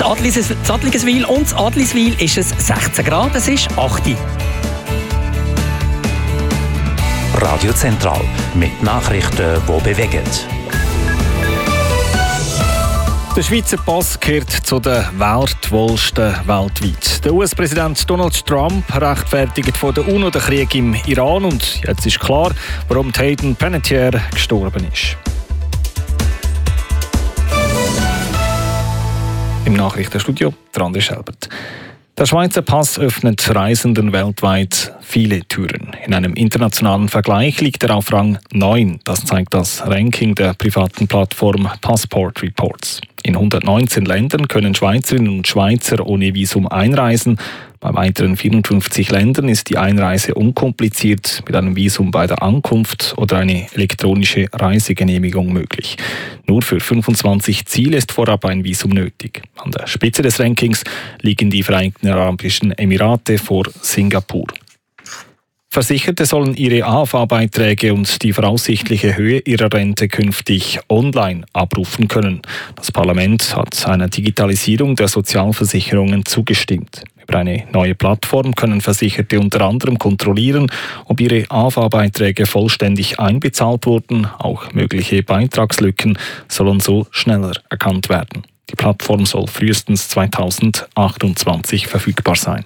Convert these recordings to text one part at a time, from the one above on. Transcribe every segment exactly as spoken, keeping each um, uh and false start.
Adlis- in Adligeswil und in Adliswil ist es sechzehn Grad, es ist acht. Radio Zentral mit Nachrichten, die bewegen. Der Schweizer Pass gehört zu den wertvollsten weltweit. Der U S-Präsident Donald Trump rechtfertigt von der UNO den Krieg im Iran und jetzt ist klar, warum Hayden Panettiere gestorben ist. Im Nachrichtenstudio André Schelbert. Der Schweizer Pass öffnet Reisenden weltweit viele Türen. In einem internationalen Vergleich liegt er auf Rang neun. Das zeigt das Ranking der privaten Plattform Passport Reports. In hundertneunzehn Ländern können Schweizerinnen und Schweizer ohne Visum einreisen. Bei weiteren vierundfünfzig Ländern ist die Einreise unkompliziert mit einem Visum bei der Ankunft oder eine elektronische Reisegenehmigung möglich. Nur für fünfundzwanzig Ziele ist vorab ein Visum nötig. An der Spitze des Rankings liegen die Vereinigten Arabischen Emirate vor Singapur. Versicherte sollen ihre A H V-Beiträge und die voraussichtliche Höhe ihrer Rente künftig online abrufen können. Das Parlament hat einer Digitalisierung der Sozialversicherungen zugestimmt. Über eine neue Plattform können Versicherte unter anderem kontrollieren, ob ihre A H V-Beiträge vollständig einbezahlt wurden. Auch mögliche Beitragslücken sollen so schneller erkannt werden. Die Plattform soll frühestens zweitausendachtundzwanzig verfügbar sein.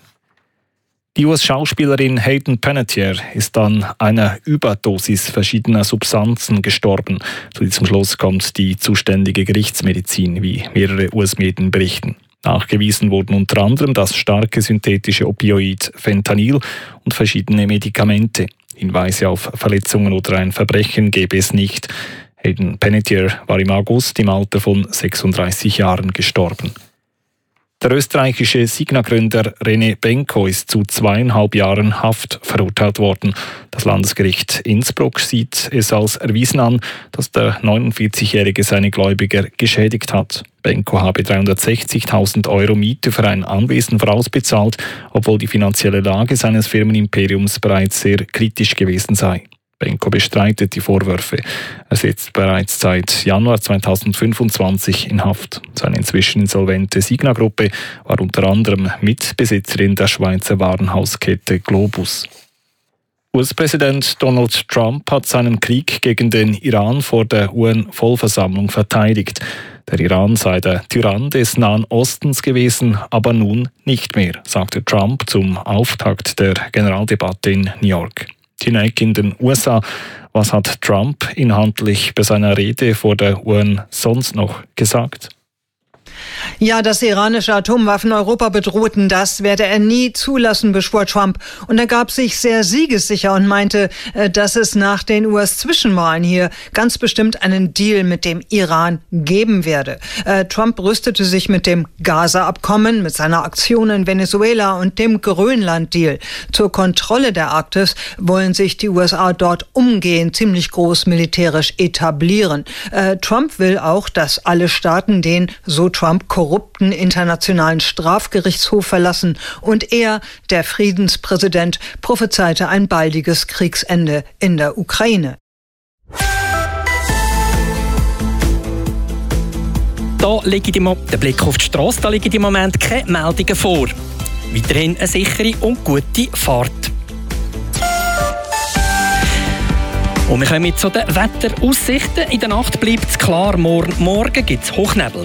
Die U S-Schauspielerin Hayden Panettiere ist an einer Überdosis verschiedener Substanzen gestorben. Zu diesem Schluss kommt die zuständige Gerichtsmedizin, wie mehrere U S-Medien berichten. Nachgewiesen wurden unter anderem das starke synthetische Opioid Fentanyl und verschiedene Medikamente. Hinweise auf Verletzungen oder ein Verbrechen gäbe es nicht. Hayden Panettiere war im August im Alter von sechsunddreißig Jahren gestorben. Der österreichische Signa-Gründer René Benko ist zu zweieinhalb Jahren Haft verurteilt worden. Das Landesgericht Innsbruck sieht es als erwiesen an, dass der neunundvierzigjährige seine Gläubiger geschädigt hat. Benko habe dreihundertsechzigtausend Euro Miete für ein Anwesen vorausbezahlt, obwohl die finanzielle Lage seines Firmenimperiums bereits sehr kritisch gewesen sei. Benko bestreitet die Vorwürfe. Er sitzt bereits seit Januar zweitausendfünfundzwanzig in Haft. Seine inzwischen insolvente Signa-Gruppe war unter anderem Mitbesitzerin der Schweizer Warenhauskette Globus. U S-Präsident Donald Trump hat seinen Krieg gegen den Iran vor der U N-Vollversammlung verteidigt. Der Iran sei der Tyrann des Nahen Ostens gewesen, aber nun nicht mehr, sagte Trump zum Auftakt der Generaldebatte in New York. Hinein in den U S A. Was hat Trump inhaltlich bei seiner Rede vor der U N sonst noch gesagt? Ja, dass iranische Atomwaffen Europa bedrohten, das werde er nie zulassen, beschwor Trump. Und er gab sich sehr siegessicher und meinte, dass es nach den U S-Zwischenwahlen hier ganz bestimmt einen Deal mit dem Iran geben werde. Trump rüstete sich mit dem Gaza-Abkommen, mit seiner Aktion in Venezuela und dem Grönland-Deal. Zur Kontrolle der Arktis wollen sich die U S A dort umgehend ziemlich groß militärisch etablieren. Trump will auch, dass alle Staaten den, so Trump, korrupten Internationalen Strafgerichtshof verlassen und er, der Friedenspräsident, prophezeite ein baldiges Kriegsende in der Ukraine. Da liegt im der Blick auf die Strasse, da liegen im Moment keine Meldungen vor. Weiterhin eine sichere und gute Fahrt. Und wir kommen zu den Wetteraussichten. In der Nacht bleibt es klar, morgen, morgen gibt es Hochnebel.